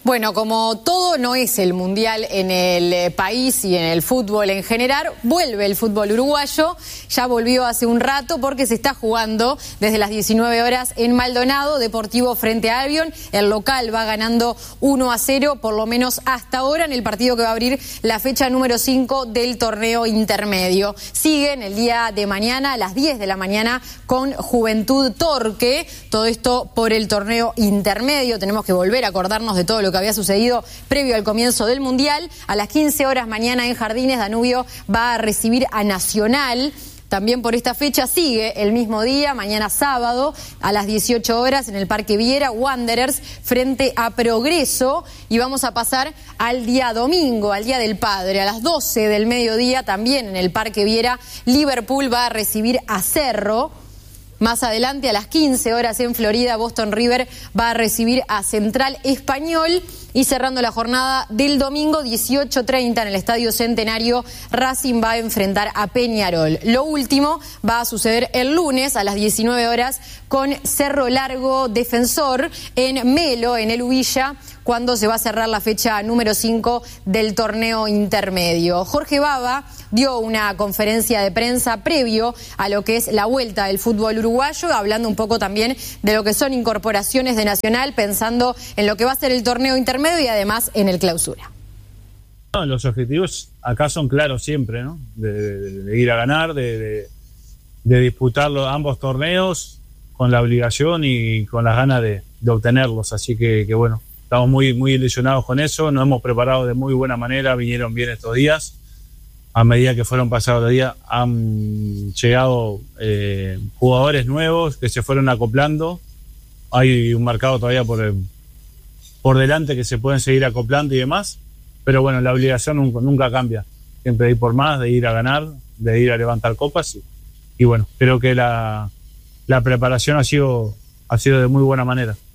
Bueno, como todo no es el mundial en el país y en el fútbol en general, vuelve el fútbol uruguayo, ya volvió hace un rato porque se está jugando desde las 19 horas en Maldonado, Deportivo frente a Albion. El local va ganando 1-0, por lo menos hasta ahora, en el partido que va a abrir la fecha número 5 del torneo intermedio. Siguen el día de mañana a las 10 de la mañana con Juventud Torque, todo esto por el torneo intermedio. Tenemos que volver a acordarnos de todo lo que había sucedido previo al comienzo del Mundial. A las 15 horas mañana en Jardines, Danubio va a recibir a Nacional. También por esta fecha sigue el mismo día, mañana sábado, a las 18 horas en el Parque Viera, Wanderers frente a Progreso. Y vamos a pasar al día domingo, al Día del Padre. A las 12 del mediodía, también en el Parque Viera, Liverpool va a recibir a Cerro. Más adelante, a las 15 horas en Florida, Boston River va a recibir a Central Español. Y cerrando la jornada del domingo, 18:30 en el Estadio Centenario, Racing va a enfrentar a Peñarol. Lo último va a suceder el lunes a las 19 horas con Cerro Largo Defensor en Melo, en el Ubilla, cuando se va a cerrar la fecha número 5 del torneo intermedio. Jorge Baba dio una conferencia de prensa previo a lo que es la vuelta del fútbol uruguayo, hablando un poco también de lo que son incorporaciones de Nacional, pensando en lo que va a ser el torneo intermedio y además en el clausura. No, los objetivos acá son claros siempre, ¿no? De ir a ganar, de disputar ambos torneos con la obligación y con las ganas de obtenerlos. Así que bueno, estamos muy ilusionados con eso, nos hemos preparado de muy buena manera, vinieron bien estos días. A medida que fueron pasados los días han llegado jugadores nuevos que se fueron acoplando. Hay un mercado todavía por delante que se pueden seguir acoplando y demás, pero bueno, la obligación nunca cambia, siempre de ir por más, de ir a ganar, de ir a levantar copas y bueno, creo que la preparación ha sido de muy buena manera.